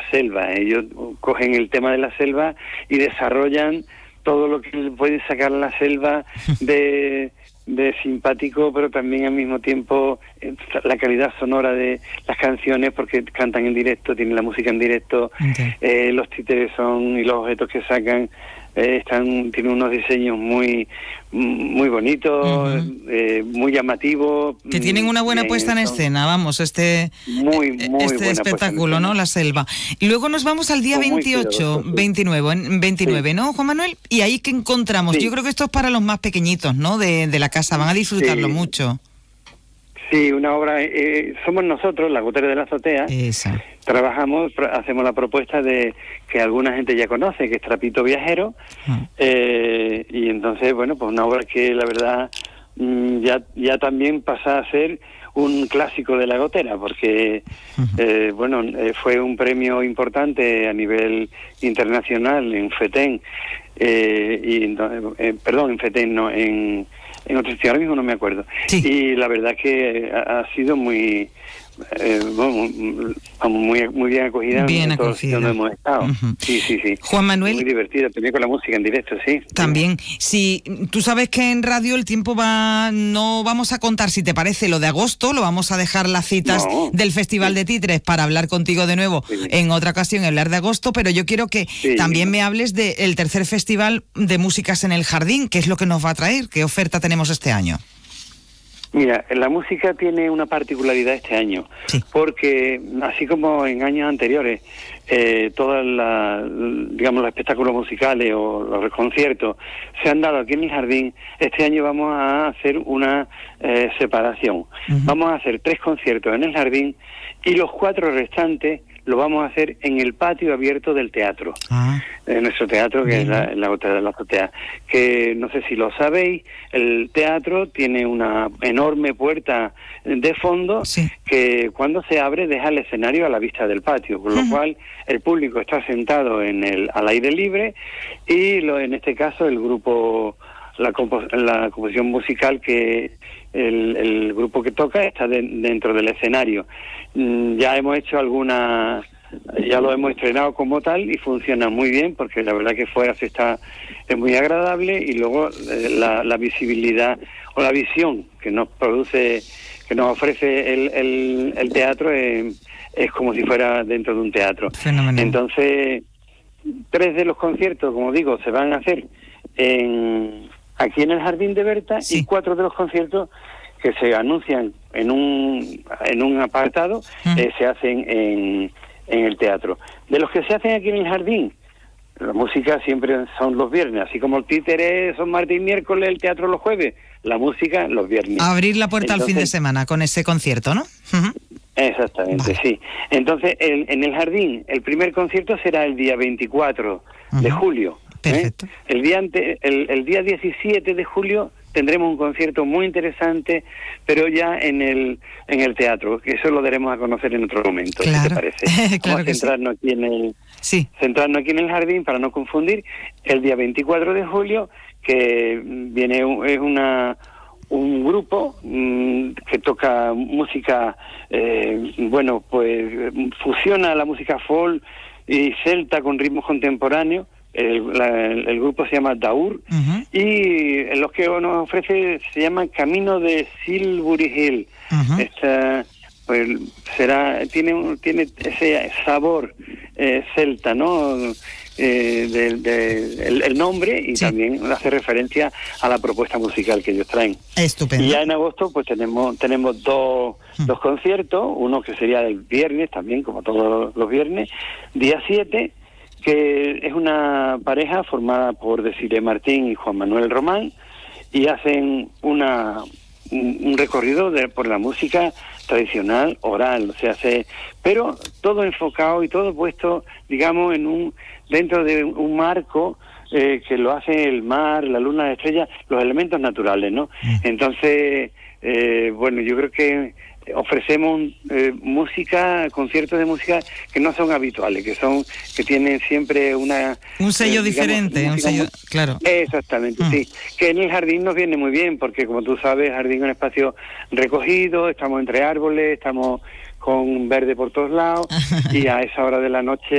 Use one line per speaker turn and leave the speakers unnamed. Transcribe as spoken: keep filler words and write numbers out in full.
selva. Ellos cogen el tema de la selva y desarrollan todo lo que pueden sacar la selva de, de simpático, pero también al mismo tiempo la calidad sonora de las canciones, porque cantan en directo, tienen la música en directo, okay. eh, los títeres son y los objetos que sacan eh, están tienen unos diseños muy muy bonitos, uh-huh. eh, muy llamativos,
que tienen una buena bien, puesta en escena, vamos, este
muy, muy
este espectáculo, ¿no? La selva. Y luego nos vamos al día son veintiocho, veintinueve, veintinueve, sí. ¿no, Juan Manuel? Y ahí que encontramos, sí. yo creo que esto es para los más pequeñitos, ¿no? De, de la casa, van a disfrutarlo sí. mucho.
Sí, una obra, eh, somos nosotros, la Gotera de la Azotea,
Esa.
Trabajamos, hacemos la propuesta de que alguna gente ya conoce, que es Trapito Viajero, ah. eh, y entonces, bueno, pues una obra que la verdad mmm, ya ya también pasa a ser un clásico de la Gotera, porque, uh-huh. eh, bueno, eh, fue un premio importante a nivel internacional en FETEN, eh, y eh, perdón, en FETEN, no, en... en otro sitio, ahora mismo no me acuerdo. Sí. Y la verdad que ha, ha sido muy, eh, bueno, muy muy bien acogida
bien
en todos los sitios donde hemos estado. Uh-huh. Sí, sí, sí.
Juan Manuel.
Muy divertido, también con la música en directo, sí.
También. Sí, tú sabes que en radio el tiempo va, no vamos a contar, si te parece, lo de agosto, lo vamos a dejar las citas no. del Festival sí. de Títeres para hablar contigo de nuevo sí. en otra ocasión, hablar de agosto, pero yo quiero que sí. también me hables del tercer Festival de Músicas en el Jardín, qué es lo que nos va a traer, qué oferta tenemos este año.
Mira, la música tiene una particularidad este año, sí. porque así como en años anteriores, eh, todas las, digamos, los espectáculos musicales o los conciertos se han dado aquí en el jardín, este año vamos a hacer una eh, separación. Uh-huh. Vamos a hacer tres conciertos en el jardín y los cuatro restantes lo vamos a hacer en el patio abierto del teatro, ah. en nuestro teatro, que Bien. es la, la Gotera de la Azotea, que no sé si lo sabéis, el teatro tiene una enorme puerta de fondo sí. que cuando se abre deja el escenario a la vista del patio, con lo uh-huh. cual el público está sentado en el al aire libre y lo, en este caso el grupo, la, compo, la composición musical que el, el grupo que toca está de, dentro del escenario. Mm, ya hemos hecho algunas, ya lo hemos estrenado como tal y funciona muy bien porque la verdad que fuera se está es muy agradable y luego eh, la, la visibilidad o la visión que nos produce, que nos ofrece el, el, el teatro es, es como si fuera dentro de un teatro.
Fenomenal.
Entonces, tres de los conciertos, como digo, se van a hacer en aquí en el Jardín de Berta sí. y cuatro de los conciertos que se anuncian en un en un apartado uh-huh. eh, se hacen en, en el teatro. De los que se hacen aquí en el jardín, la música siempre son los viernes, así como el títere son martes y miércoles, el teatro los jueves, la música los viernes.
Abrir la puerta Entonces, al fin de semana con ese concierto, ¿no? Uh-huh.
Exactamente, vale. sí. Entonces, el, en el jardín, el primer concierto será el día veinticuatro uh-huh. de julio.
Perfecto.
¿eh? El día ante, el, el día diecisiete de julio tendremos un concierto muy interesante, pero ya en el en el teatro, que eso lo daremos a conocer en otro momento,
claro.
si te parece.
claro
Vamos a centrarnos
sí.
aquí en el
sí.
centrarnos aquí en el jardín para no confundir. El día veinticuatro de julio, que viene es una un grupo mmm, que toca música, eh, bueno, pues fusiona la música folk y celta con ritmos contemporáneos. El, la, el grupo se llama Daur uh-huh. y los que nos ofrece se llama Camino de Silbury Hill. Uh-huh. Esta, pues será tiene tiene ese sabor eh, celta, ¿no? Eh, de, de, el, el nombre y sí. también hace referencia a la propuesta musical que ellos traen.
Estupendo.
Y ya en agosto pues tenemos tenemos dos, uh-huh. dos conciertos, uno que sería el viernes también, como todos los viernes, día siete, que es una pareja formada por Desiree Martín y Juan Manuel Román, y hacen una un, un recorrido de, por la música tradicional oral, o sea, se, pero todo enfocado y todo puesto, digamos, en un dentro de un marco eh, que lo hace el mar, la luna, la estrella, los elementos naturales, ¿no? Entonces, eh, bueno, yo creo que ofrecemos eh, música, conciertos de música que no son habituales, que son que tienen siempre una
un sello
eh, digamos,
diferente, un sello, muy, claro.
Exactamente, mm. sí. Que en el jardín nos viene muy bien, porque como tú sabes, el jardín es un espacio recogido, estamos entre árboles, estamos con verde por todos lados y a esa hora de la noche